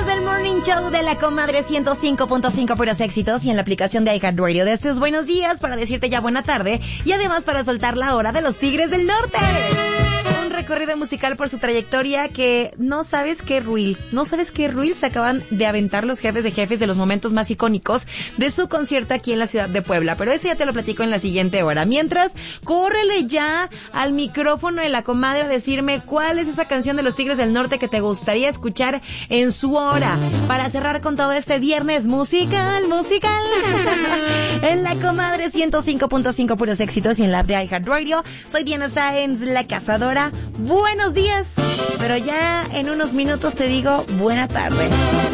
días del Morning Show de la Comadre 105.5 puros éxitos y en la aplicación de iHeartRadio de estos buenos días para decirte ya buena tarde y además para soltar la hora de los Tigres del Norte. Un recorrido musical por su trayectoria que no sabes qué ruil se acaban de aventar los jefes de jefes de los momentos más icónicos de su concierto aquí en la ciudad de Puebla, pero eso ya te lo platico en la siguiente hora. Mientras, córrele ya al micrófono de la Comadre a decirme cuál es esa canción de los Tigres del Norte que te gustaría escuchar en su hora para cerrar con todo este viernes musical en la Comadre 105.5 puros éxitos y en la app de iHeartRadio. Soy Diana Sáenz, la cazadora. Buenos días, pero ya en unos minutos te digo buena tarde.